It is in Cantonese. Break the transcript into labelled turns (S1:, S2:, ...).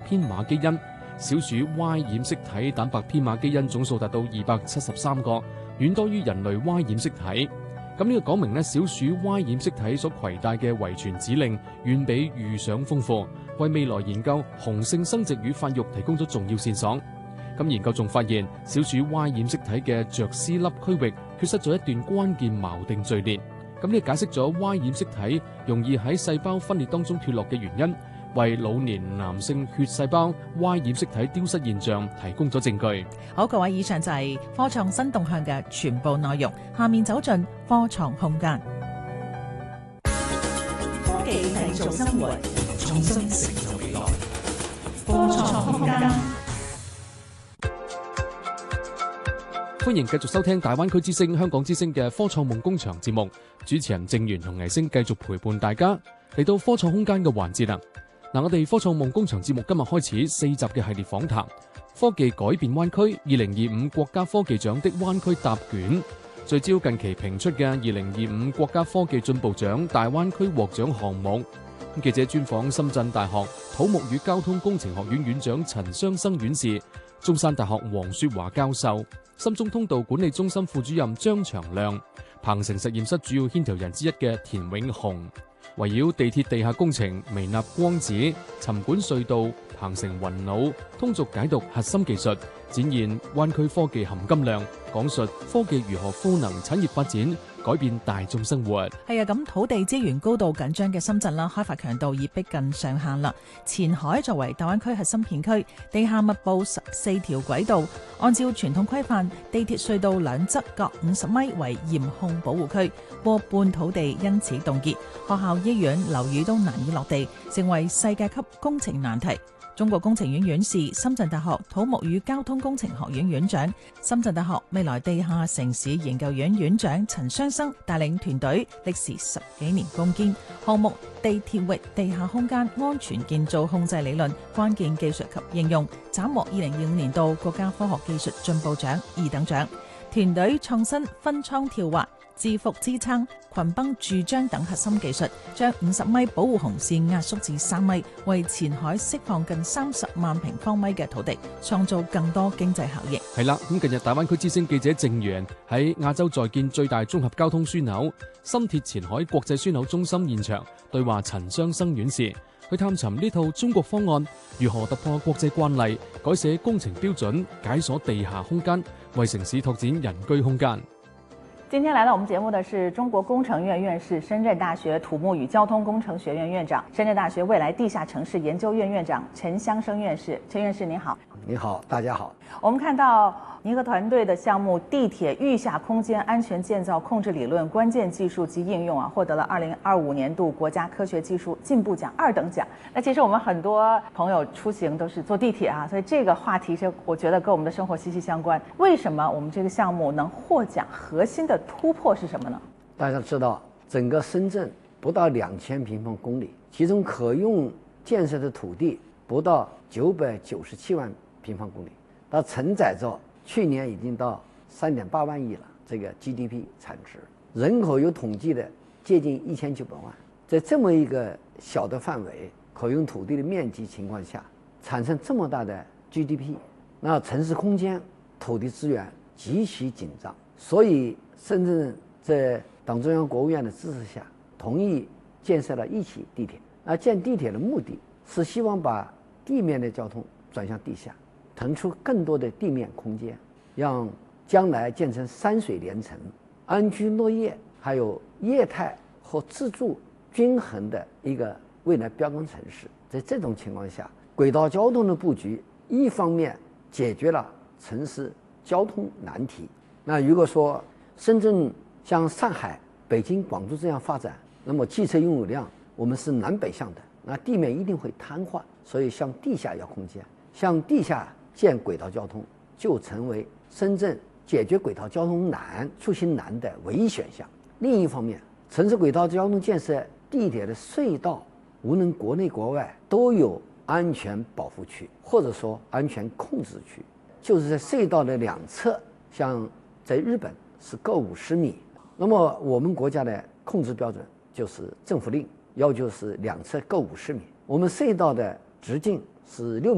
S1: 編碼基因，小鼠 Y 染色體蛋白編碼基因總數達到273個，遠多於人類 Y 染色體。咁呢個講明小鼠 Y 染色體所攜帶嘅遺傳指令遠比預想豐富，為未來研究雄性生殖與發育提供咗重要線索。咁研究仲發現，小鼠 Y 染色體嘅着絲粒區域缺失咗一段關鍵錨定序列。咁呢解釋咗 Y 染色體容易喺細胞分裂當中脫落嘅原因，為老年男性血細胞 Y 染色體丟失現象提供咗證據。
S2: 好，各位，以上就係科創新動向嘅全部內容。下面走進科創空間。科技製造生活，創新成就未來。科創空間。
S1: 歡迎繼續收聽大灣區之聲、香港之聲嘅科創夢工場節目，主持人鄭源同倪星繼續陪伴大家嚟到科創空間嘅環節啦。嗱，我哋科創夢工場節目今日開始4集嘅系列訪談，科技改變灣區2025國家科技獎的灣區答卷，聚焦近期評出嘅2025國家科技進步獎大灣區獲獎項目。記者專訪深圳大學土木與交通工程學院院長陳雙生院士、中山大學黃雪華教授、深中通道管理中心副主任張長亮、鵬城實驗室主要牽頭人之一嘅田永雄，圍繞地鐵地下工程、微納光子、沉管隧道、鵬城雲腦、通俗解讀核心技術，展現灣區科技含金量，講述科技如何賦能產業發展，改變大眾生活。
S2: 係啊，咁土地資源高度緊張嘅深圳啦，開發強度已逼近上限啦。前海作為大灣區核心片區，地下密布14條軌道，按照傳統規範，地鐵隧道兩側各50米為嚴控保護區，過半土地因此凍結，學校、醫院、樓宇都難以落地，成為世界級工程難題。中國工程院院士、深圳大學土木與交通工程學院院長、深圳大學未來地下城市研究院院長陳雙生帶領團隊，歷時10幾年攻堅項目地鐵域地下空間安全建造控制理論關鍵技術及應用，斬獲2025年度國家科學技術進步獎2等獎。團隊創新分艙跳滑、自伏支撐、群崩豎漿等核心技術，將50米保護紅線壓縮至3米，為前海釋放近30萬平方米嘅土地，創造更多經濟效益。
S1: 係啦，咁近日大灣區之聲記者鄭源喺亞洲在建最大綜合交通樞紐深鐵前海國際樞紐中心現場對話陳雙生院士，去探尋呢套中國方案如何突破國際慣例，改寫工程標準，解鎖地下空間，為城市拓展人居空間。
S3: 今天來到我們節目的是中國工程院院士、深圳大學土木與交通工程學院院長、深圳大學未來地下城市研究院院長陳雙生院士。陳院士您好。
S4: 你好，大家好。
S3: 我們看到您和團隊的項目地鐵域下空間安全建造控制理論關鍵技術及應用獲得了2025年度國家科學技術進步獎2等獎。那其實我們很多朋友出行都是坐地鐵啊，所以這個話題是我覺得跟我們的生活息息相關。為什麼我們這個項目能獲獎？核心的突破是什麼呢？
S4: 大家知道，整個深圳不到2000平方公里，其中可用建設的土地不到997萬平方公里，它承載着去年已經到3.8萬億了這個 GDP 產值，人口有統計的接近1900萬，在這麼一個小的範圍可用土地的面積情況下，產生這麼大的 GDP， 那城市空間土地資源極其緊張，所以深圳在黨中央國務院的支持下，同意建設了一期地鐵。而建地鐵的目的是希望把地面的交通轉向地下，騰出更多的地面空間，讓將來建成山水連城、安居樂業，還有業態和自住均衡的一個未來標杆城市。在這種情況下，軌道交通的布局一方面解決了城市交通難題。那如果說深圳像上海、北京、廣州這樣發展，那麼汽車擁有量我們是南北向的，那地面一定會癱瘓，所以向地下要空間，向地下建軌道交通就成為深圳解決軌道交通難、出行難的唯一選項。另一方面，城市軌道交通建設地鐵的隧道，無論國內國外都有安全保護區，或者說安全控制區，就是在隧道的兩側，像在日本是各50米，那麼我們國家的控制標準就是政府令，要求是兩側各50米。我們隧道的直徑是6